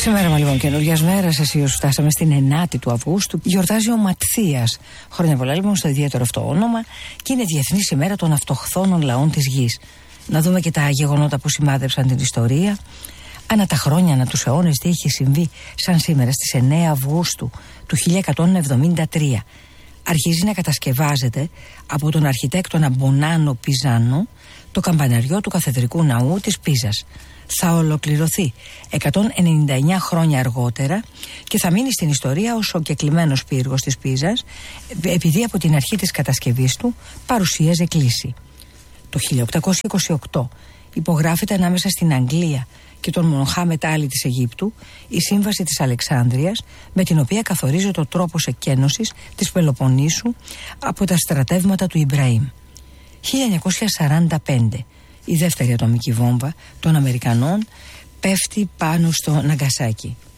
Σήμερα λοιπόν καινούριας μέρας, εσείς φτάσαμε στην 9η του Αυγούστου. Γιορτάζει ο Ματθίας. Χρόνια πολλά λοιπόν στο ιδιαίτερο αυτό όνομα, και είναι Διεθνής ημέρα των αυτοχθόνων λαών της γης. Να δούμε και τα γεγονότα που σημάδεψαν την ιστορία. Ανά τα χρόνια, ανά τους αιώνες, τι είχε συμβεί, σαν σήμερα στις 9 Αυγούστου του 1173. Αρχίζει να κατασκευάζεται από τον αρχιτέκτονα Μπονάνο Πιζάνο το καμπαναριό του καθεδρικού ναού της Πίζας. Θα ολοκληρωθεί 199 χρόνια αργότερα και θα μείνει στην ιστορία ως ο κεκλημένος πύργος της Πίζας, επειδή από την αρχή της κατασκευής του παρουσίαζε κλίση. Το 1828 υπογράφεται ανάμεσα στην Αγγλία και τον Μοχάμετ Άλι της Αιγύπτου η Σύμβαση της Αλεξάνδρειας, με την οποία καθορίζεται ο τρόπος εκκένωσης της Πελοποννήσου από τα στρατεύματα του Ιμπραήμ. 1945 η δεύτερη ατομική βόμβα των Αμερικανών πέφτει πάνω στο Ναγκασάκι.